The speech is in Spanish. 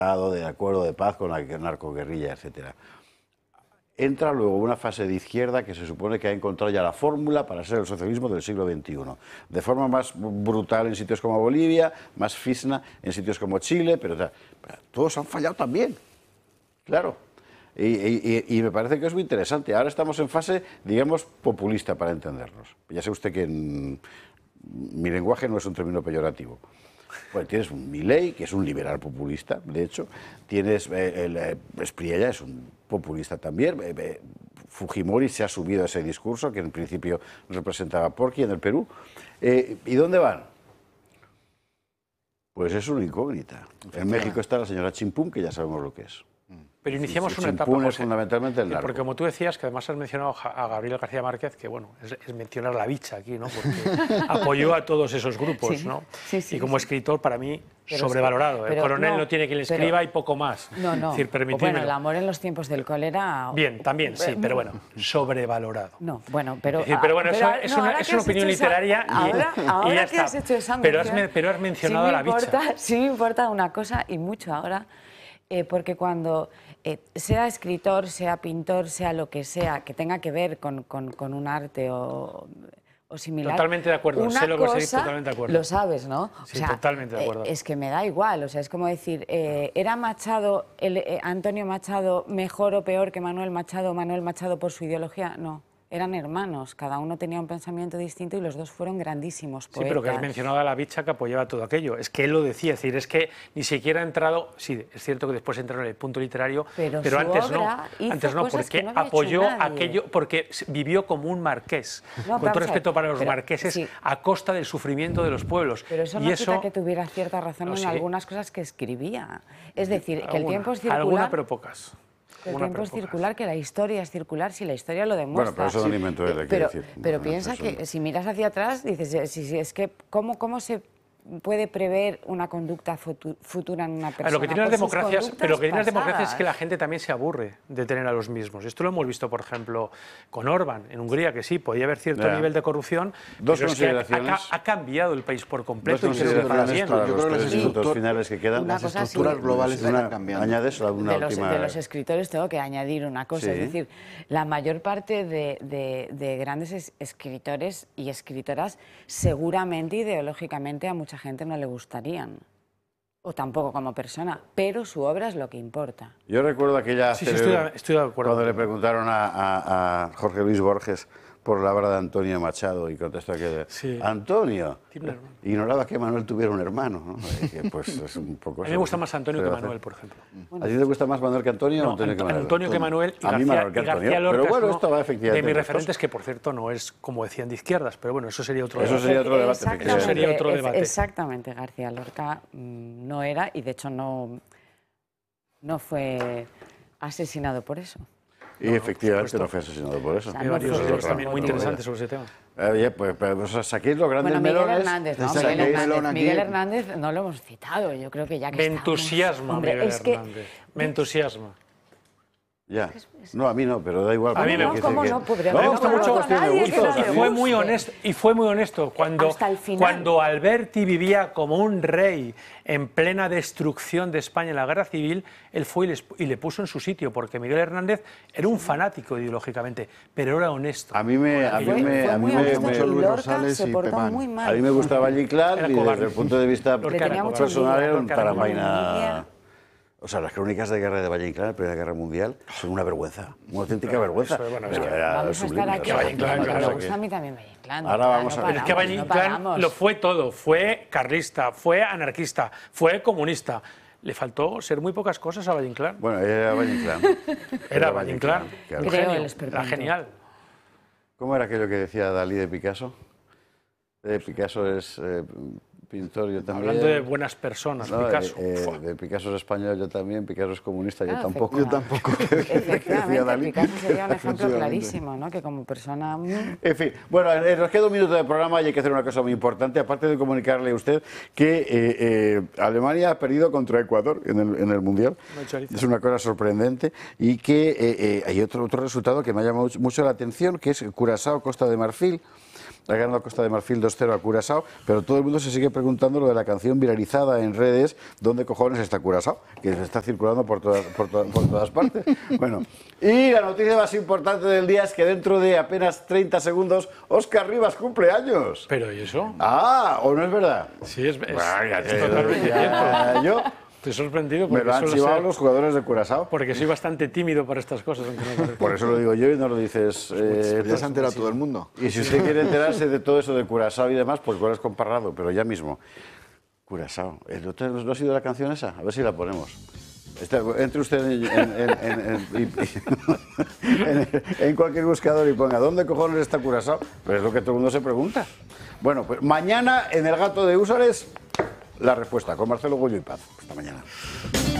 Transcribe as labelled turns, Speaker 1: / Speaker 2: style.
Speaker 1: de acuerdo de paz con la narcoguerrilla, etcétera. Entra luego una fase de izquierda que se supone que ha encontrado ya la fórmula para ser el socialismo del siglo XXI. De forma más brutal en sitios como Bolivia, más fisna en sitios como Chile, pero todos han fallado también, claro. Y me parece que es muy interesante. Ahora estamos en fase, digamos, populista para entendernos. Ya sé usted que mi lenguaje no es un término peyorativo. Bueno, tienes un Milei, que es un liberal populista, de hecho. Tienes Spriella, es un populista también. Fujimori se ha subido a ese discurso, que en principio representaba a Porky en el Perú. ¿Y dónde van? Pues es una incógnita. En México está la señora Chimpún, que ya sabemos lo que es.
Speaker 2: Pero iniciamos una etapa,
Speaker 1: Chimpún es fundamentalmente el narco.
Speaker 2: porque como tú decías, que además has mencionado a Gabriel García Márquez, que bueno, es mencionar la bicha aquí, ¿no? Porque apoyó a todos esos grupos,
Speaker 3: sí,
Speaker 2: ¿no?
Speaker 3: Sí,
Speaker 2: y como escritor, para mí,
Speaker 3: pero
Speaker 2: sobrevalorado. El coronel no tiene quien le escriba y poco más.
Speaker 3: No.
Speaker 2: Es decir,
Speaker 3: Bueno, el amor en los tiempos del cólera...
Speaker 2: Bien, también, sí, pero bueno, sobrevalorado.
Speaker 3: No, bueno, pero...
Speaker 2: Es decir, pero bueno, es una opinión literaria y ya está.
Speaker 3: Has hecho esa
Speaker 2: pero has mencionado a la bicha.
Speaker 3: Sí me importa una cosa, y mucho ahora, porque cuando sea escritor, sea pintor, sea lo que sea, que tenga que ver con un arte o similar...
Speaker 2: Totalmente de acuerdo, sé lo que vas a decir, totalmente de acuerdo.
Speaker 3: Lo sabes, ¿no?
Speaker 2: Sí, totalmente de acuerdo.
Speaker 3: Es que me da igual, o sea, es como decir, ¿era Machado, Antonio Machado, mejor o peor que Manuel Machado por su ideología? No. Eran hermanos, cada uno tenía un pensamiento distinto y los dos fueron grandísimos poetas.
Speaker 2: Sí, pero que has mencionado a la bicha que apoyaba todo aquello. Es que él lo decía, es decir, es que ni siquiera ha entrado... Sí, es cierto que después entró en el punto literario, pero antes no, porque apoyó aquello, porque vivió como un marqués, con todo respeto para los marqueses, a costa del sufrimiento de los pueblos.
Speaker 3: Pero eso no quita que tuviera cierta razón en algunas cosas que escribía. Es decir, que el tiempo es circular...
Speaker 2: Alguna, pero pocas.
Speaker 3: El tiempo es circular, que la historia es circular, si la historia lo demuestra.
Speaker 1: Bueno, pero eso no alimento él,
Speaker 3: pero piensa que si miras hacia atrás, dices, si es que ¿cómo se puede prever una conducta futura en una persona?
Speaker 2: Lo que tienen las democracias, pero lo que tienen las democracias es que la gente también se aburre de tener a los mismos. Esto lo hemos visto, por ejemplo, con Orbán en Hungría, que sí, podía haber cierto nivel de corrupción, pero es que ha cambiado el país por completo.
Speaker 1: Dos consideraciones para los tres minutos finales que quedan.
Speaker 4: Las estructuras globales están cambiando.
Speaker 1: ¿Añades alguna última?
Speaker 3: De los escritores tengo que añadir una cosa, es decir, la mayor parte de grandes escritores y escritoras seguramente ideológicamente a mucha gente no le gustarían, o tampoco como persona, pero su obra es lo que importa.
Speaker 1: Yo recuerdo aquella...
Speaker 2: Sí, estoy de acuerdo.
Speaker 1: Cuando le preguntaron a Jorge Luis Borges por la obra de Antonio Machado y contestó que Antonio ignoraba que Manuel tuviera un hermano, ¿no? Pues es un poco...
Speaker 2: A mí me gusta más Antonio que Manuel, por ejemplo.
Speaker 1: ¿A ti te gusta más Manuel que Antonio o Antonio que Manuel?
Speaker 2: Antonio que Manuel y García Lorca,
Speaker 1: pero bueno, esto va efectivamente
Speaker 2: de mis referentes, que por cierto no es, como decían, de izquierdas, pero bueno, eso sería otro
Speaker 1: debate.
Speaker 2: Eso sería otro debate.
Speaker 3: Exactamente, García Lorca no era, y de hecho no fue asesinado por eso.
Speaker 1: Y efectivamente no fue asesinado por eso.
Speaker 2: Hay varios libros también muy interesantes sobre ese tema.
Speaker 1: Pues saquéis los grandes melones.
Speaker 3: Miguel Hernández no lo hemos citado, yo creo que ya que
Speaker 2: me entusiasma Miguel Hernández, me entusiasma.
Speaker 1: Ya. No, a mí no, pero da igual.
Speaker 2: A mí me gusta.
Speaker 3: Me
Speaker 2: gusta mucho. Y fue muy honesto. Cuando Alberti vivía como un rey en plena destrucción de España en la Guerra Civil, él fue y le puso en su sitio, porque Miguel Hernández era un fanático ideológicamente, pero era honesto.
Speaker 1: A mí me
Speaker 4: mucho Luis Rosales y Pemán.
Speaker 1: A mí me gustaba Valle Inclán y desde el punto de vista personal era un taramaina. O sea, las crónicas de guerra de Valle Inclán, la Primera Guerra Mundial, son una vergüenza, una auténtica vergüenza.
Speaker 3: Vamos a estar aquí. Me gusta a mí también Valle Inclán.
Speaker 1: Ahora vamos a ver.
Speaker 2: Es que Valle Inclán lo fue todo. Fue carlista, fue anarquista, fue comunista. Le faltó ser muy pocas cosas a Valle Inclán.
Speaker 1: Bueno, era Valle Inclán.
Speaker 2: Era Valle Inclán.
Speaker 3: Era
Speaker 2: genial.
Speaker 1: ¿Cómo era aquello que decía Dalí de Picasso? Picasso es... pintor, yo también.
Speaker 2: Hablando de buenas personas, Picasso.
Speaker 1: De Picasso es español, yo también. Picasso es comunista, yo tampoco.
Speaker 3: Efectivamente, Picasso sería un ejemplo clarísimo, ¿no? Que como persona...
Speaker 1: En fin, bueno, nos queda un minuto de programa y hay que hacer una cosa muy importante, aparte de comunicarle a usted que Alemania ha perdido contra Ecuador en el Mundial. Es una cosa sorprendente y que hay otro resultado que me ha llamado mucho la atención, que es Curazao, Costa de Marfil. Ha ganado Costa de Marfil 2-0 a Curazao, pero todo el mundo se sigue preguntando preguntando lo de la canción viralizada en redes, ¿dónde cojones está Curazao? Que se está circulando por todas partes. Bueno, y la noticia más importante del día es que dentro de apenas 30 segundos, Óscar Rivas cumple años.
Speaker 2: ¿Pero y eso?
Speaker 1: Ah, ¿o no es verdad?
Speaker 2: Sí, es totalmente cierto.
Speaker 1: Yo...
Speaker 2: Estoy sorprendido
Speaker 1: porque me lo han chivado los jugadores de Curazao.
Speaker 2: Porque soy bastante tímido para estas cosas. Aunque no
Speaker 1: por eso lo digo yo y no lo dices...
Speaker 4: ya se ha enterado todo el mundo.
Speaker 1: Y si usted quiere enterarse de todo eso de Curazao y demás, pues igual es comparado, pero ya mismo. Curazao. ¿No ha sido la canción esa? A ver si la ponemos. Entre usted en cualquier buscador y ponga ¿dónde cojones está Curazao? Pero es lo que todo el mundo se pregunta. Bueno, pues mañana en El Gato de Húsares, la respuesta con Marcelo Goyo y Paz. Hasta mañana.